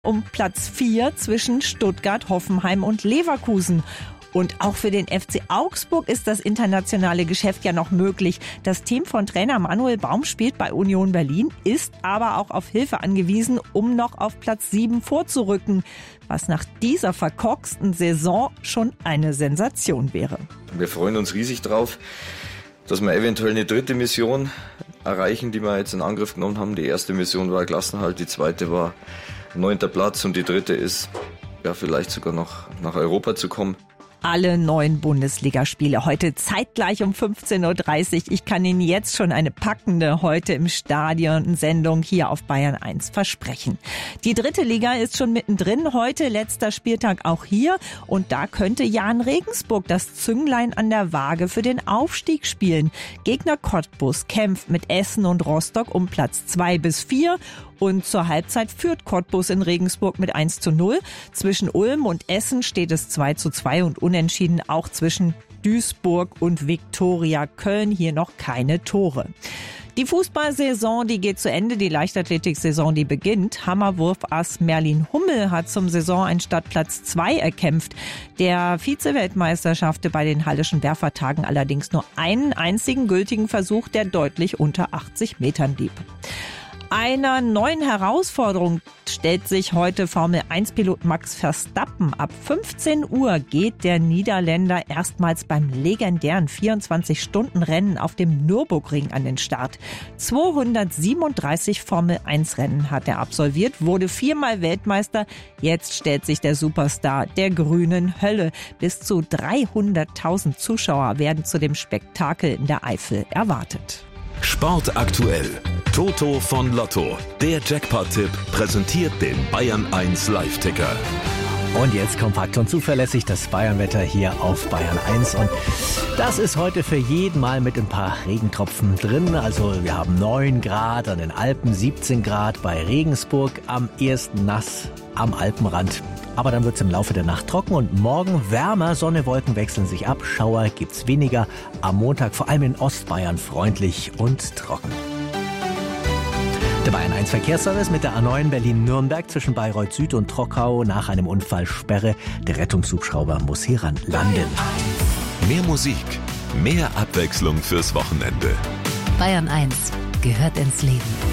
um Platz 4 zwischen Stuttgart, Hoffenheim und Leverkusen. Und auch für den FC Augsburg ist das internationale Geschäft ja noch möglich. Das Team von Trainer Manuel Baum spielt bei Union Berlin, ist aber auch auf Hilfe angewiesen, um noch auf Platz 7 vorzurücken. Was nach dieser verkorksten Saison schon eine Sensation wäre. Wir freuen uns riesig drauf, dass wir eventuell eine dritte Mission erreichen, die wir jetzt in Angriff genommen haben. Die erste Mission war Klassenerhalt, die zweite war 9. Platz und die dritte ist, ja, vielleicht sogar noch nach Europa zu kommen. Alle 9 Bundesligaspiele heute zeitgleich um 15.30 Uhr. Ich kann Ihnen jetzt schon eine packende heute im Stadion Sendung hier auf Bayern 1 versprechen. Die 3. Liga ist schon mittendrin. Heute letzter Spieltag auch hier. Und da könnte Jahn Regensburg das Zünglein an der Waage für den Aufstieg spielen. Gegner Cottbus kämpft mit Essen und Rostock um Platz 2 bis 4. Und zur Halbzeit führt Cottbus in Regensburg mit 1:0. Zwischen Ulm und Essen steht es 2:2 und unentschieden auch zwischen Duisburg und Viktoria Köln. Hier noch keine Tore. Die Fußballsaison, die geht zu Ende, die Leichtathletiksaison, die beginnt. Hammerwurf-Ass Merlin Hummel hat zum Saisoneinstart Platz 2 erkämpft. Der Vize-Weltmeister schaffte bei den Hallischen Werfertagen allerdings nur einen einzigen gültigen Versuch, der deutlich unter 80 Metern blieb. Einer neuen Herausforderung stellt sich heute Formel-1-Pilot Max Verstappen. Ab 15 Uhr geht der Niederländer erstmals beim legendären 24-Stunden-Rennen auf dem Nürburgring an den Start. 237 Formel-1-Rennen hat er absolviert, wurde 4-mal Weltmeister. Jetzt stellt sich der Superstar der grünen Hölle. Bis zu 300.000 Zuschauer werden zu dem Spektakel in der Eifel erwartet. Sport aktuell. Toto von Lotto, der Jackpot-Tipp, präsentiert den Bayern 1 Live-Ticker. Und jetzt kompakt und zuverlässig das Bayernwetter hier auf Bayern 1. Und das ist heute für jeden mal mit ein paar Regentropfen drin. Also wir haben 9 Grad an den Alpen, 17 Grad bei Regensburg, am ehesten nass am Alpenrand. Aber dann wird es im Laufe der Nacht trocken und morgen wärmer. Sonne, Wolken wechseln sich ab, Schauer gibt's weniger. Am Montag vor allem in Ostbayern freundlich und trocken. Der Bayern 1 Verkehrsservice mit der A9 Berlin-Nürnberg zwischen Bayreuth Süd und Trockau nach einem Unfall Sperre. Der Rettungshubschrauber muss hier landen. Mehr Musik, mehr Abwechslung fürs Wochenende. Bayern 1 gehört ins Leben.